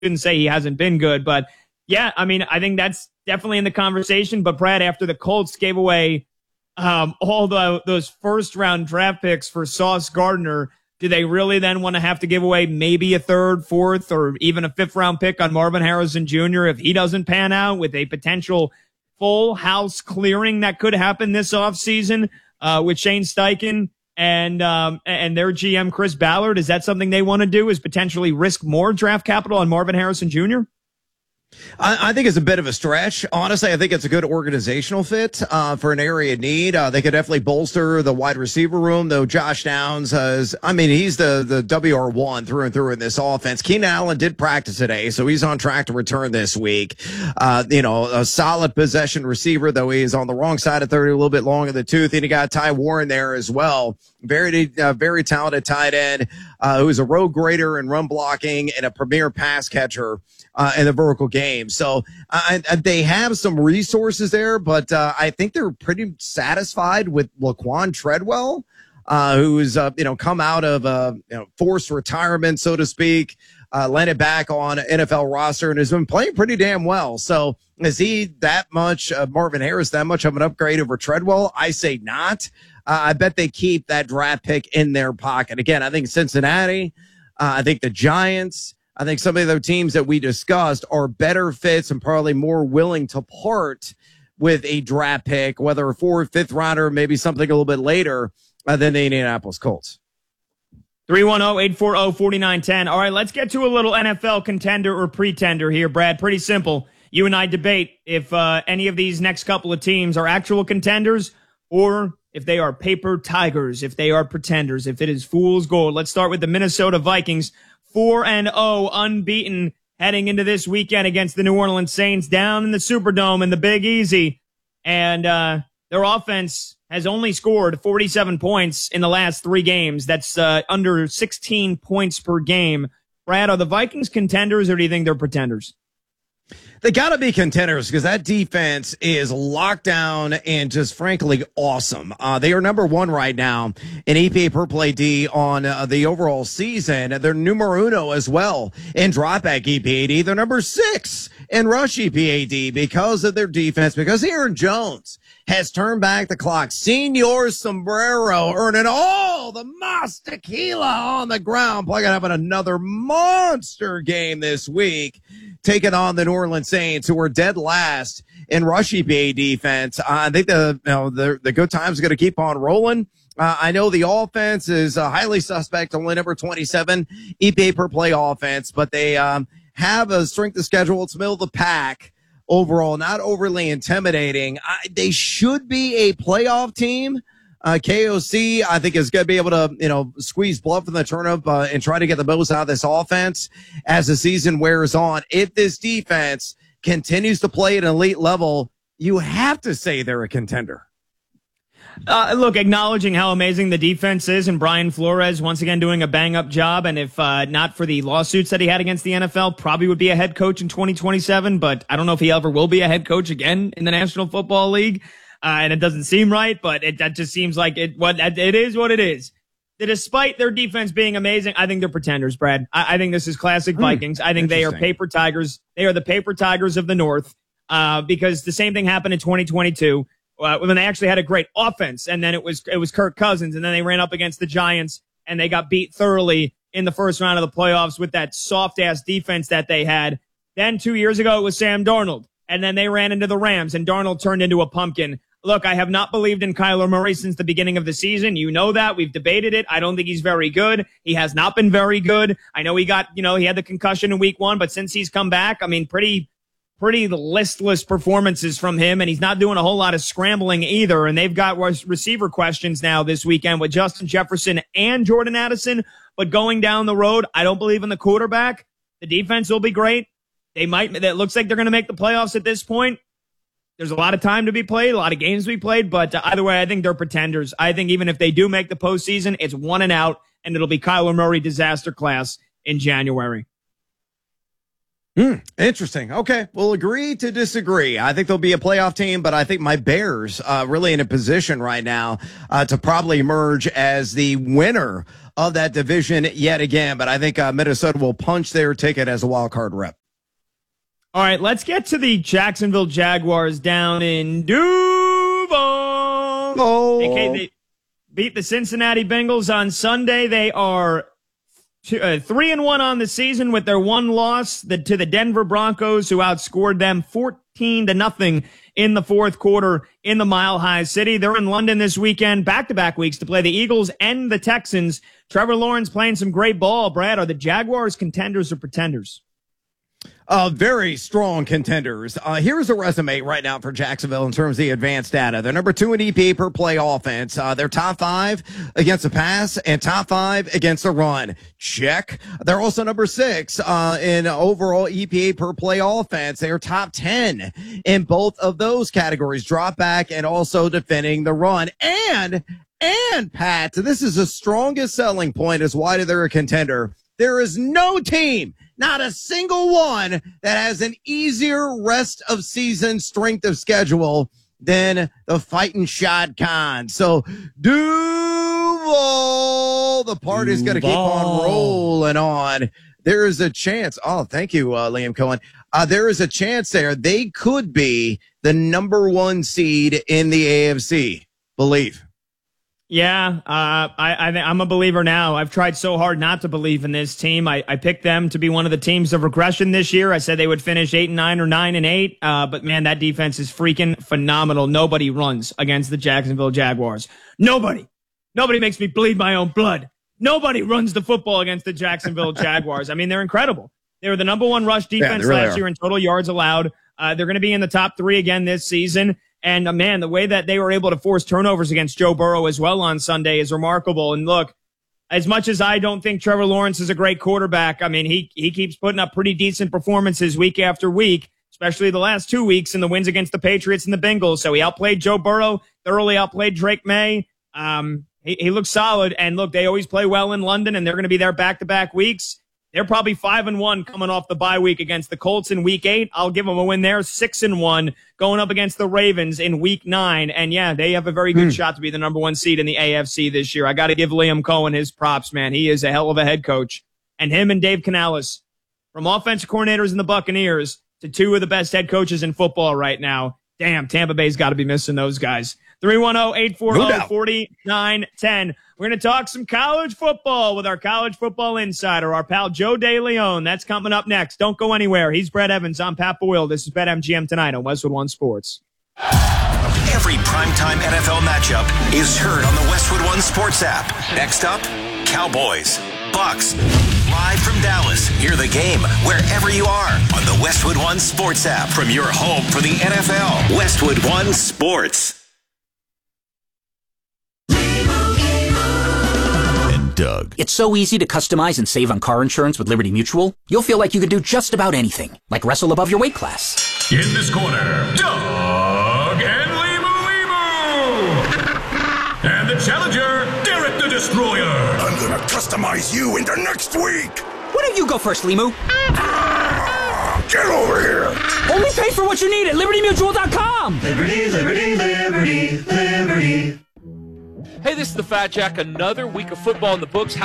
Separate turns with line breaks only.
shouldn't say he hasn't been good, but yeah, I mean, I think that's definitely in the conversation. But Brad, after the Colts gave away all those first round draft picks for Sauce Gardner, do they really then want to have to give away maybe a third, fourth, or even a fifth round pick on Marvin Harrison Jr. if he doesn't pan out, with a potential full house clearing that could happen this offseason with Shane Steichen and their GM Chris Ballard? Is that something they want to do, is potentially risk more draft capital on Marvin Harrison Jr.?
I think it's a bit of a stretch. Honestly, I think it's a good organizational fit for an area of need. They could definitely bolster the wide receiver room, though Josh Downs he's the WR1 through and through in this offense. Keenan Allen did practice today, so he's on track to return this week. A solid possession receiver, though he is on the wrong side of 30, a little bit long in the tooth. And you got Ty Warren there as well. Very talented tight end who's a road grader and run blocking and a premier pass catcher in the vertical game. So they have some resources there, but I think they're pretty satisfied with Laquan Treadwell, who's come out of forced retirement, so to speak, landed back on an NFL roster and has been playing pretty damn well. So is he that much Marvin Harris, that much of an upgrade over Treadwell? I say not. I bet they keep that draft pick in their pocket. Again, I think Cincinnati, I think the Giants, I think some of the teams that we discussed are better fits and probably more willing to part with a draft pick, whether a fourth, fifth rounder, maybe something a little bit later than the Indianapolis Colts.
310-840-4910. All right, let's get to a little NFL contender or pretender here, Brad. Pretty simple. You and I debate if any of these next couple of teams are actual contenders or if they are paper tigers, if they are pretenders, if it is fool's gold. Let's start with the Minnesota Vikings, 4-0, unbeaten, heading into this weekend against the New Orleans Saints down in the Superdome in the Big Easy. And their offense has only scored 47 points in the last 3 games. That's under 16 points per game. Brad, are the Vikings contenders, or do you think they're pretenders?
They got to be contenders because that defense is locked down and just frankly awesome. They are number 1 right now in EPA per play D on the overall season. They're numero uno as well in dropback EPAD. They're number 6 in rush EPAD because of their defense, because Aaron Jones has turned back the clock. Senor Sombrero earning all the Mas Tequila on the ground. Probably gonna have another monster game this week, taking on the New Orleans Saints, who are dead last in rush EPA defense. I think the good times are going to keep on rolling. I know the offense is highly suspect, only number 27 EPA per play offense, but they have a strength of schedule. It's middle of the pack overall, not overly intimidating. They should be a playoff team. KOC, I think, is going to be able to, squeeze blood from the turnip and try to get the most out of this offense as the season wears on. If this defense continues to play at an elite level, you have to say they're a contender.
Look, acknowledging how amazing the defense is, and Brian Flores once again doing a bang-up job, and if not for the lawsuits that he had against the NFL, probably would be a head coach in 2027, but I don't know if he ever will be a head coach again in the National Football League. And it doesn't seem right, but that just seems like it is what it is. Despite their defense being amazing, I think they're pretenders, Brad. I think this is classic Vikings. I think they are paper tigers. They are the paper tigers of the North, because the same thing happened in 2022 when they actually had a great offense, and then it was Kirk Cousins, and then they ran up against the Giants, and they got beat thoroughly in the first round of the playoffs with that soft-ass defense that they had. Then 2 years ago, it was Sam Darnold, and then they ran into the Rams, and Darnold turned into a pumpkin. Look, I have not believed in Kyler Murray since the beginning of the season. You know that. We've debated it. I don't think he's very good. He has not been very good. I know he had the concussion in week 1, but since he's come back, I mean, pretty listless performances from him, and he's not doing a whole lot of scrambling either. And they've got receiver questions now this weekend with Justin Jefferson and Jordan Addison. But going down the road, I don't believe in the quarterback. The defense will be great. It looks like they're going to make the playoffs at this point. There's a lot of time to be played, a lot of games to be played, but either way, I think they're pretenders. I think even if they do make the postseason, it's 1 and out, and it'll be Kyler Murray disaster class in January.
Interesting. Okay. We'll agree to disagree. I think they'll be a playoff team, but I think my Bears really in a position right now to probably emerge as the winner of that division yet again. But I think Minnesota will punch their ticket as a wild card rep.
All right, let's get to the Jacksonville Jaguars down in Duval. They beat the Cincinnati Bengals on Sunday. They are 3-1 on the season with their one loss to the Denver Broncos, who outscored them 14-0 in the fourth quarter in the Mile High City. They're in London this weekend, back-to-back weeks, to play the Eagles and the Texans. Trevor Lawrence playing some great ball. Brad, are the Jaguars contenders or pretenders?
Very strong contenders. Here's a resume right now for Jacksonville in terms of the advanced data. They're number 2 in EPA per play offense. They're top 5 against the pass and top 5 against the run. Check. They're also number 6 in overall EPA per play offense. They are top 10 in both of those categories, drop back and also defending the run. And Pat, this is the strongest selling point as why they're a contender. There is no team, not a single one, that has an easier rest of season strength of schedule than the Fighting Shad Khan. So Duval, the party's going to keep on rolling on. There is a chance. Oh, thank you, Liam Cohen. There is a chance there. They could be the number 1 seed in the AFC. Believe.
Yeah, I'm a believer now. I've tried so hard not to believe in this team. I picked them to be one of the teams of regression this year. I said they would finish 8-9 or 9-8. But man, that defense is freaking phenomenal. Nobody runs against the Jacksonville Jaguars. Nobody makes me bleed my own blood. Nobody runs the football against the Jacksonville Jaguars. I mean, they're incredible. They were the number 1 rush defense last year in total yards allowed. They're going to be in the top 3 again this season. And, man, the way that they were able to force turnovers against Joe Burrow as well on Sunday is remarkable. And, look, as much as I don't think Trevor Lawrence is a great quarterback, I mean, he keeps putting up pretty decent performances week after week, especially the last 2 weeks in the wins against the Patriots and the Bengals. So he outplayed Joe Burrow, thoroughly outplayed Drake May. He looks solid. And, look, they always play well in London, and they're going to be there back-to-back weeks. They're probably 5-1 coming off the bye week against the Colts in week 8. I'll give them a win there. 6-1 going up against the Ravens in week 9. And yeah, they have a very good shot to be the number 1 seed in the AFC this year. I got to give Liam Cohen his props, man. He is a hell of a head coach. And him and Dave Canales, from offensive coordinators in the Buccaneers to 2 of the best head coaches in football right now. Damn, Tampa Bay's got to be missing those guys. 310-840-4910. We're going to talk some college football with our college football insider, our pal Joe DeLeon. That's coming up next. Don't go anywhere. He's Brett Evans. I'm Pat Boyle. This is BetMGM tonight on Westwood One Sports.
Every primetime NFL matchup is heard on the Westwood One Sports app. Next up, Cowboys, Bucks. Live from Dallas, hear the game wherever you are on the Westwood One Sports app from your home for the NFL. Westwood One Sports.
Doug. It's so easy to customize and save on car insurance with Liberty Mutual. You'll feel like you could do just about anything, like wrestle above your weight class.
In this corner, Doug and Limu. And the challenger, Derek the Destroyer.
I'm gonna customize you into next week.
Why don't you go first, Limu?
Get over here.
Only pay for what you need at LibertyMutual.com.
Liberty, liberty, liberty, liberty.
Hey, this is the Fat Jack. Another week of football in the books.